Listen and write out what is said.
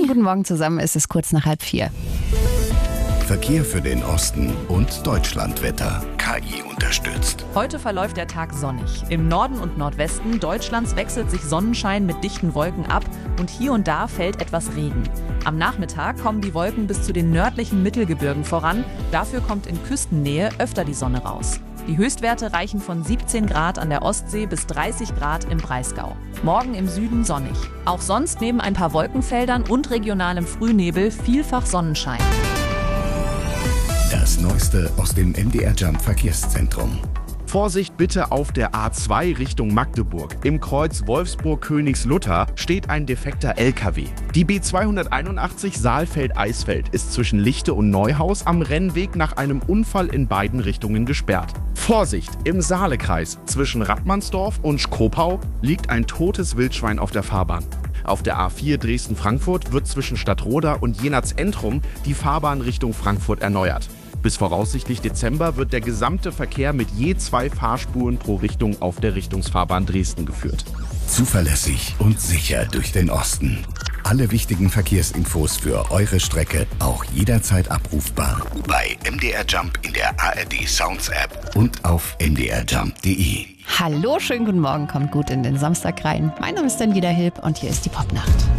Schönen guten Morgen zusammen, es ist kurz nach 3:30. Verkehr für den Osten und Deutschlandwetter. KI unterstützt. Heute verläuft der Tag sonnig. Im Norden und Nordwesten Deutschlands wechselt sich Sonnenschein mit dichten Wolken ab und hier und da fällt etwas Regen. Am Nachmittag kommen die Wolken bis zu den nördlichen Mittelgebirgen voran. Dafür kommt in Küstennähe öfter die Sonne raus. Die Höchstwerte reichen von 17 Grad an der Ostsee bis 30 Grad im Breisgau. Morgen im Süden sonnig. Auch sonst neben ein paar Wolkenfeldern und regionalem Frühnebel vielfach Sonnenschein. Das Neueste aus dem MDR Jump Verkehrszentrum. Vorsicht bitte auf der A2 Richtung Magdeburg. Im Kreuz Wolfsburg-Königslutter steht ein defekter LKW. Die B281 Saalfeld-Eisfeld ist zwischen Lichte und Neuhaus am Rennweg nach einem Unfall in beiden Richtungen gesperrt. Vorsicht! Im Saalekreis zwischen Rattmannsdorf und Schkopau liegt ein totes Wildschwein auf der Fahrbahn. Auf der A4 Dresden-Frankfurt wird zwischen Stadtroda und Jenatz-Entrum die Fahrbahn Richtung Frankfurt erneuert. Bis voraussichtlich Dezember wird der gesamte Verkehr mit je 2 Fahrspuren pro Richtung auf der Richtungsfahrbahn Dresden geführt. Zuverlässig und sicher durch den Osten. Alle wichtigen Verkehrsinfos für eure Strecke auch jederzeit abrufbar bei MDR Jump in der ARD Sounds App und auf mdrjump.de. Hallo, schönen guten Morgen, kommt gut in den Samstag rein. Mein Name ist Daniela Hilb und hier ist die Popnacht.